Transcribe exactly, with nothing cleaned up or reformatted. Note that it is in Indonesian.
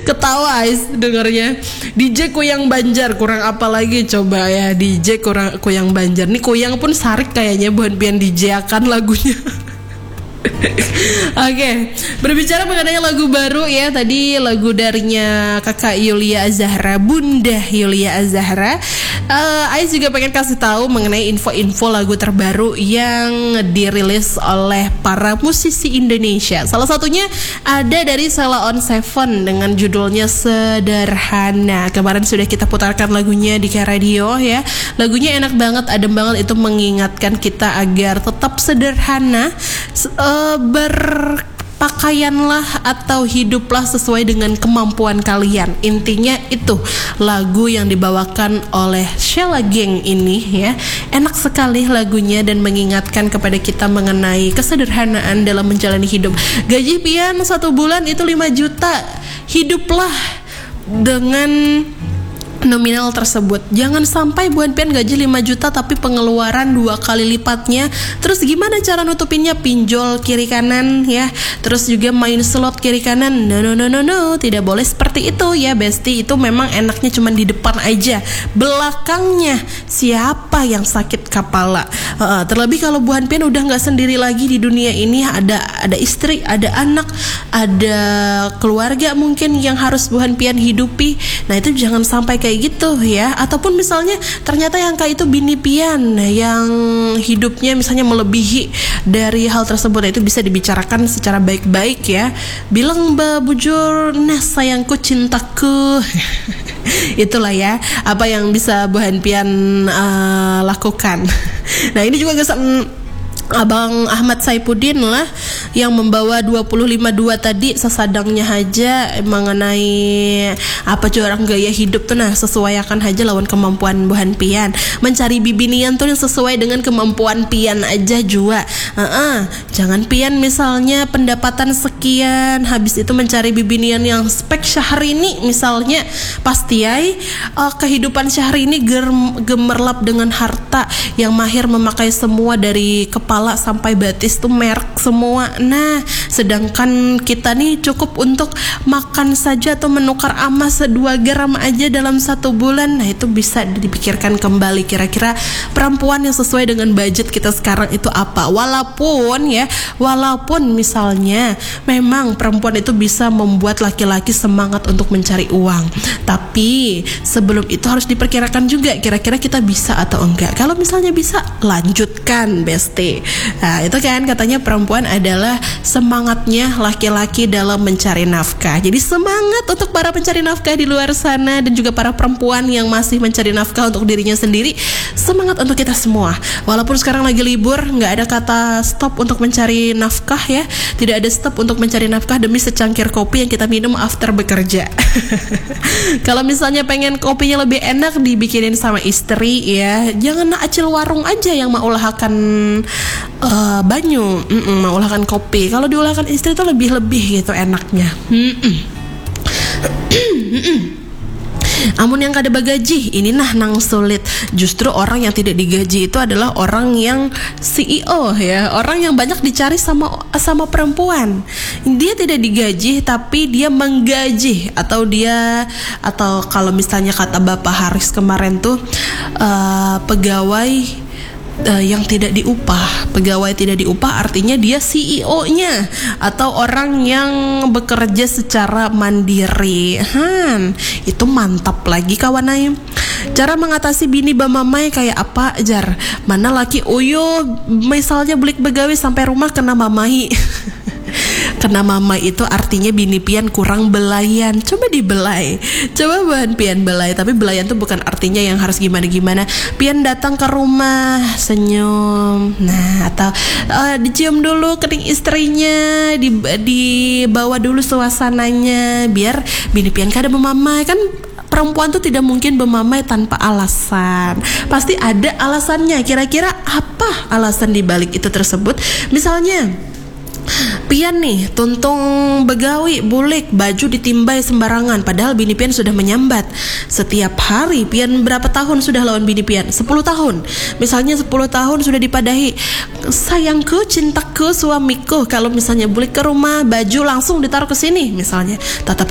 Ketawa Ais dengarnya. D J Kuyang Banjar kurang apa lagi coba ya. D J kurang Kuyang Banjar. Nih Kuyang pun sarik kayaknya buat pian D J akan lagunya. Oke, okay. Berbicara mengenai lagu baru ya, tadi lagu darinya kakak Yulia Azahra, Bunda Yulia Azahra. uh, Ais juga pengen kasih tahu mengenai info-info lagu terbaru yang dirilis oleh para musisi Indonesia. Salah satunya ada dari Sheila on Seven dengan judulnya Sederhana. Kemarin sudah kita putarkan lagunya di K Radio ya. Lagunya enak banget, adem banget, itu mengingatkan kita agar tetap sederhana, uh, berpakaianlah atau hiduplah sesuai dengan kemampuan kalian. Intinya itu lagu yang dibawakan oleh Sheila Gang ini ya. Enak sekali lagunya dan mengingatkan kepada kita mengenai kesederhanaan dalam menjalani hidup. Gaji pian satu bulan itu lima juta. Hiduplah dengan nominal tersebut. Jangan sampai buat pian gaji lima juta tapi pengeluaran dua kali lipatnya. Terus gimana cara nutupinnya? Pinjol kiri kanan ya. Terus juga main slot kiri kanan. No no no no no, tidak boleh seperti itu ya Besti. Itu memang enaknya cuma di depan aja. Belakangnya siapa yang sakit kepala? Uh, terlebih kalau buan pian udah nggak sendiri lagi di dunia ini, ada ada istri, ada anak, ada keluarga mungkin yang harus buan pian hidupi. Nah itu jangan sampai kayak gitu ya. Ataupun misalnya ternyata yang kayak itu bini pian yang hidupnya misalnya melebihi dari hal tersebut, nah, itu bisa dibicarakan secara baik-baik ya. Bilang mbak bujur, nah sayangku cintaku. Itulah ya apa yang bisa buhan pian uh, lakukan. Nah ini juga gak Abang Ahmad Saipuddin lah yang membawa dua puluh lima dua tadi, sesadangnya aja mengenai apa orang gaya hidup tuh. Nah sesuaikan aja lawan kemampuan buhan pian. Mencari bibinian tuh yang sesuai dengan kemampuan pian aja jua. uh-uh. Jangan pian misalnya pendapatan sekian, habis itu mencari bibinian yang spek Syahrini misalnya. Pasti ay uh, kehidupan Syahrini gemerlap dengan harta, yang mahir memakai semua dari kepala sampai batis tuh merek semua. Nah sedangkan kita nih cukup untuk makan saja atau menukar emas dua gram aja dalam satu bulan. Nah itu bisa dipikirkan kembali, kira-kira perempuan yang sesuai dengan budget kita sekarang itu apa. Walaupun ya, walaupun misalnya memang perempuan itu bisa membuat laki-laki semangat untuk mencari uang, tapi sebelum itu harus diperkirakan juga kira-kira kita bisa atau enggak. Kalau misalnya bisa, lanjutkan Besti. Nah itu kan katanya perempuan adalah semangatnya laki-laki dalam mencari nafkah. Jadi semangat untuk para pencari nafkah di luar sana, dan juga para perempuan yang masih mencari nafkah untuk dirinya sendiri. Semangat untuk kita semua. Walaupun sekarang lagi libur, gak ada kata stop untuk mencari nafkah ya. Tidak ada stop untuk mencari nafkah demi secangkir kopi yang kita minum after bekerja. Kalau misalnya pengen kopinya lebih enak, dibikinin sama istri ya. Jangan acil warung aja yang mau ulahkan uh, banyu, Mm-mm, mau ulahkan kopi. Kalau diulahkan istri tuh lebih-lebih gitu enaknya. Mm-mm. Mm-mm. Amun yang kada bagaji, ini nah nang sulit. Justru orang yang tidak digaji itu adalah orang yang C E O ya, orang yang banyak dicari sama sama perempuan. Dia tidak digaji tapi dia menggaji, atau dia atau kalau misalnya kata Bapak Haris kemarin tuh uh, pegawai Uh, yang tidak diupah. Pegawai tidak diupah artinya dia C E O-nya atau orang yang bekerja secara mandiri. Han, itu mantap lagi kawan Naim. Cara mengatasi bini bamamai kayak apa jar? Mana laki uyo misalnya belik begawe sampai rumah kena mamai. Kena mama itu artinya bini pian kurang belayan. Coba dibelai, coba bahan pian belai. Tapi belayan tuh bukan artinya yang harus gimana-gimana. Pian datang ke rumah senyum, nah atau uh, dicium dulu kening istrinya, di, dibawa dulu suasananya, biar bini pian kada memamai. Kan perempuan tuh tidak mungkin bermamai tanpa alasan. Pasti ada alasannya. Kira-kira apa alasan dibalik itu tersebut? Misalnya pian nih tuntung begawi bulik, baju ditimbai sembarangan, padahal bini pian sudah menyambat setiap hari. Pian berapa tahun sudah lawan bini pian? sepuluh tahun. Misalnya sepuluh tahun sudah dipadahi, sayangku, cintaku, suamiku. Kalau misalnya bulik ke rumah, baju langsung ditaruh ke sini misalnya, tetap